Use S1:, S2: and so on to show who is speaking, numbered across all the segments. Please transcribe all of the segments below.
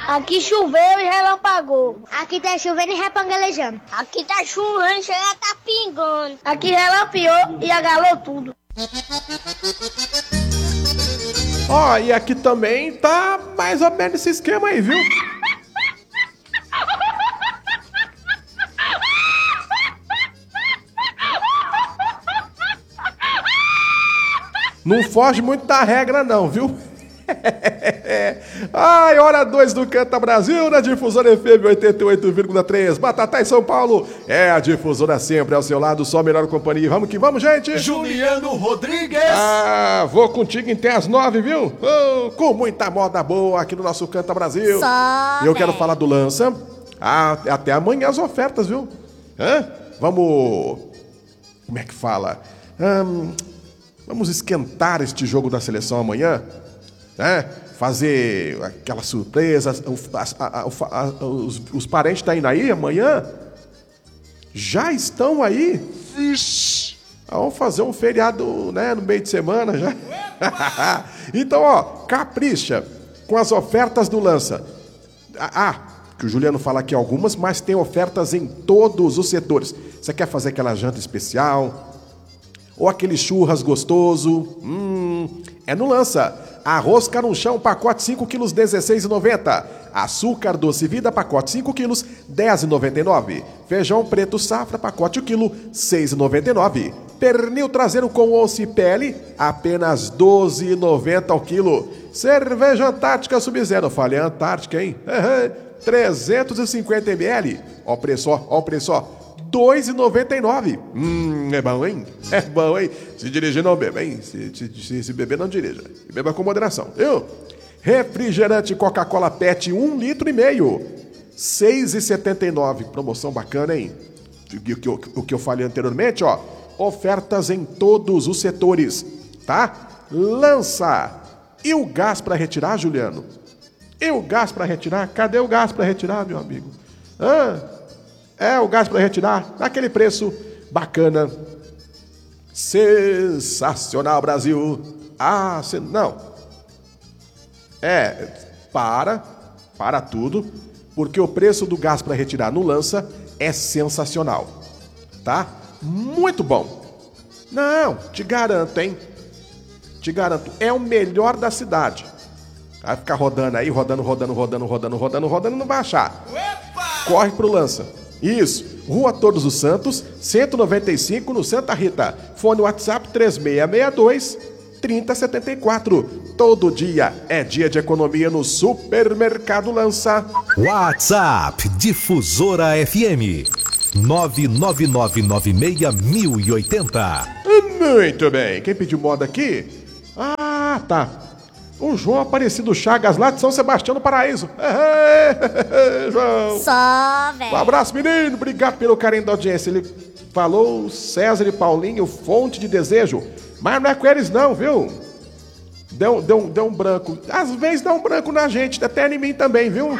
S1: Aqui choveu e relampagou.
S2: Aqui tá chovendo e repangalejando.
S1: Aqui tá chovendo e chega tá pingando. Aqui relampeou e agalou tudo.
S3: Ó, e aqui também tá mais ou menos esse esquema aí, viu? Não foge muito da regra não, viu? Ai, hora 2 do Canta Brasil na Difusora FM 88,3. Batatais São Paulo é a Difusora sempre ao seu lado, só a melhor companhia. Vamos que vamos, gente.
S4: Juliano Rodrigues.
S3: Ah, vou contigo até as 9, viu? Oh, com muita moda boa aqui no nosso Canta Brasil. E eu quero falar do Lança. Ah, até amanhã as ofertas, viu? Vamos... Como é que fala? Vamos esquentar este jogo da seleção amanhã, né? Fazer aquela surpresa. Os parentes estão indo aí amanhã? Já estão aí?
S4: Vixe.
S3: Vamos fazer um feriado, né, no meio de semana já. Então, ó, capricha com as ofertas do Lança. Que o Juliano fala aqui algumas, mas tem ofertas em todos os setores. Você quer fazer aquela janta especial? Ou aquele churras gostoso? É no Lança. Arroz carunchão, pacote 5 quilos, R$16,90. Açúcar doce vida, pacote 5 quilos, R$10,99. Feijão preto safra, pacote 1 quilo, R$6,99. Pernil traseiro com osso e pele, apenas R$12,90 ao quilo. Cerveja Antártica Sub-Zero, falei Antártica, hein? 350 ml. Ó o preço, ó o preço, ó. R$2,99. É bom, hein? É bom, hein? Se dirigir, não beba, hein? Se beber, não dirija. Beba com moderação, viu? Refrigerante Coca-Cola PET, 1,5 litro. R$6,79. Promoção bacana, hein? O que eu falei anteriormente, ó. Ofertas em todos os setores, tá? Lança. E o gás para retirar, Juliano? E o gás para retirar? Cadê o gás para retirar, meu amigo? O gás para retirar, naquele preço bacana. Sensacional, Brasil. Não. Para tudo, porque o preço do gás para retirar no Lança é sensacional, tá? Muito bom. Não, te garanto, hein? Te garanto, é o melhor da cidade. Vai ficar rodando aí, rodando, não vai achar. Corre pro Lança. Isso, Rua Todos os Santos, 195, no Santa Rita. Fone WhatsApp 3662-3074. Todo dia é dia de economia no Supermercado Lança.
S5: WhatsApp Difusora FM 999961080.
S3: Muito bem, quem pediu moda aqui? Tá. O João Aparecido Chagas, lá de São Sebastião do Paraíso. João.
S2: Só, velho.
S3: Um abraço, menino. Obrigado pelo carinho da audiência. Ele falou César e Paulinho, fonte de desejo. Mas não é com eles não, viu? Deu um branco. Às vezes dá um branco na gente, até em mim também, viu?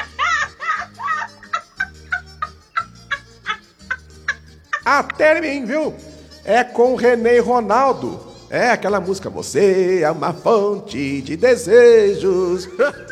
S3: Até em mim, viu? É com o René e Ronaldo. É aquela música, você é uma fonte de desejos.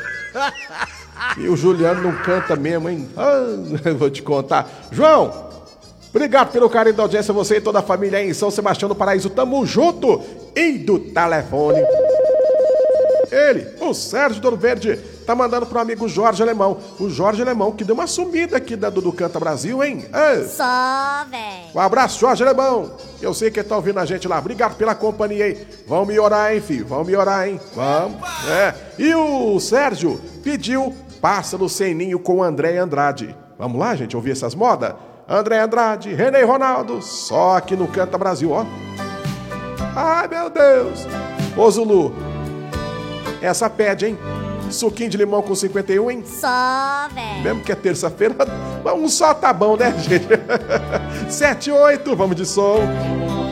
S3: E o Juliano não canta mesmo, hein? Eu vou te contar. João, obrigado pelo carinho da audiência, você e toda a família aí em São Sebastião do Paraíso. Tamo junto. E do telefone, ele, o Sérgio do Ouro Verde, tá mandando pro amigo Jorge Alemão. O Jorge Alemão que deu uma sumida aqui do Canta Brasil, hein?
S2: Só, velho.
S3: Um abraço, Jorge Alemão. Eu sei que tá ouvindo a gente lá. Obrigado pela companhia aí. Vamos melhorar, hein, filho? Vamos melhorar, hein? Vamos. E o Sérgio pediu Pássaro Sem Ninho com André Andrade. Vamos lá, gente, ouvir essas modas? André Andrade, René Ronaldo, só aqui no Canta Brasil, ó. Ai, meu Deus. Ô, Zulu, essa pede, hein? Suquinho de limão com 51, hein?
S2: Só, velho.
S3: Mesmo que é terça-feira, um só tá bom, né, gente? 7, 8, vamos de som.